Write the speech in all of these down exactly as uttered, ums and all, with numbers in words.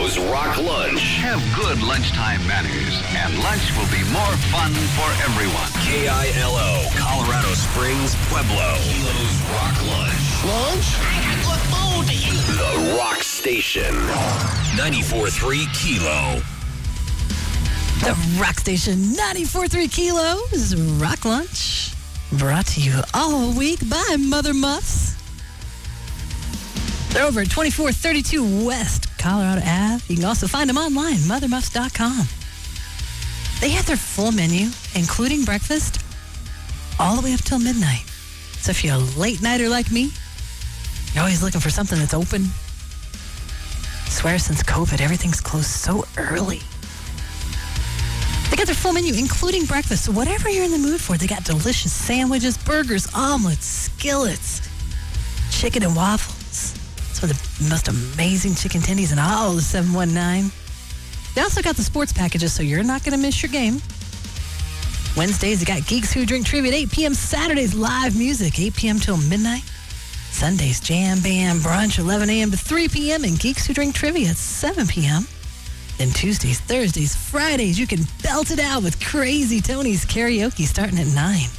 Kilo's Rock Lunch. Have good lunchtime manners, and lunch will be more fun for everyone. K I L O, Colorado Springs, Pueblo. Kilo's Rock Lunch. Lunch? I got good food to eat. The Rock Station. ninety-four point three Kilo. The Rock Station, ninety-four point three Kilo. This is Rock Lunch. Brought to you all week by Mother Muffs. They're over at twenty-four thirty-two West Colorado Ave. You can also find them online, mother muffs dot com. They have their full menu, including breakfast, all the way up till midnight. So if you're a late nighter like me, you're always looking for something that's open. I swear since COVID, everything's closed so early. They got their full menu, including breakfast. So whatever you're in the mood for, they got delicious sandwiches, burgers, omelets, skillets, chicken and waffles. Some of the most amazing chicken tendies in all the seven one nine. They also got the sports packages, so you're not going to miss your game. Wednesdays, they got Geeks Who Drink Trivia at eight p.m. Saturdays, live music, eight p.m. till midnight. Sundays, Jam Band Brunch, eleven a.m. to three p.m. And Geeks Who Drink Trivia at seven p.m. Then Tuesdays, Thursdays, Fridays, you can belt it out with Crazy Tony's karaoke starting at nine.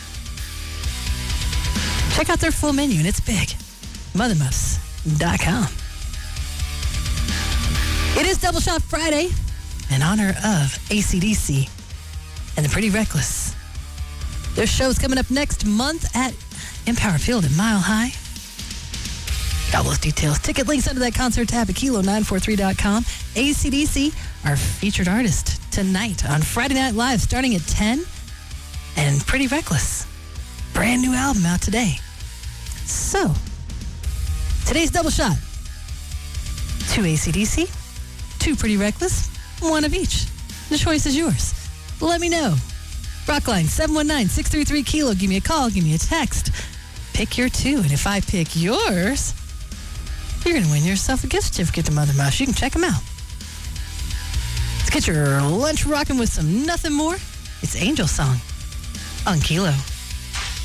Check out their full menu, and it's big. mother muffs dot com. It is Double Shot Friday in honor of A C D C and the Pretty Reckless. Their show's coming up next month at Empower Field at Mile High. Got all those details. Ticket links under that concert tab at kilo nine four three dot com. A C D C, our featured artist tonight on Friday Night Live starting at ten. And Pretty Reckless. Brand new album out today. So, today's Double Shot. Two A C D C, two Pretty Reckless, one of each. The choice is yours. Let me know. Rockline seven one nine, six three three, Kilo. Give me a call, give me a text. Pick your two, and if I pick yours, you're going to win yourself a gift certificate to Mother Muffs. You can check them out. Let's get your lunch rocking with some nothing more. It's Angel Song on Kilo.